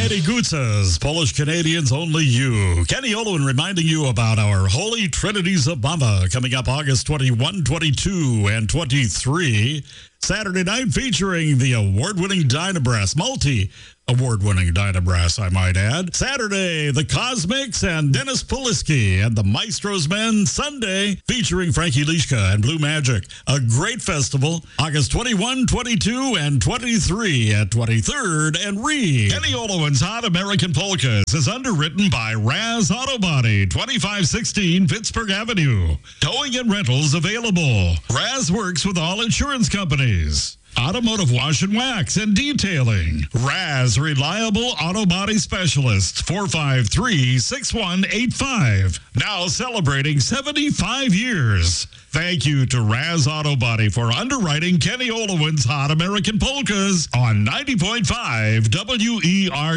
Mighty Gutzas, Polish Canadians only you. Kenny Olwin reminding you about our Holy Trinity Zabava coming up August 21, 22, and 23. Saturday night featuring the award-winning Dynabrass, multi-award-winning Dynabrass, I might add. Saturday, the Cosmics and Dennis Poliski and the Maestros Men. Sunday, featuring Frankie Lishka and Blue Magic. A great festival, August 21, 22, and 23 at 23rd and Reed. Kenny Olwin's Hot American Polkas is underwritten by Raz Auto Body, 2516 Pittsburgh Avenue. Towing and rentals available. Raz works with all insurance companies. Automotive wash and wax and detailing. Raz Reliable Auto Body Specialists, 453-6185. Now celebrating 75 years. Thank you to Raz Auto Body for underwriting Kenny Olwin's Hot American Polkas on 90.5 WER.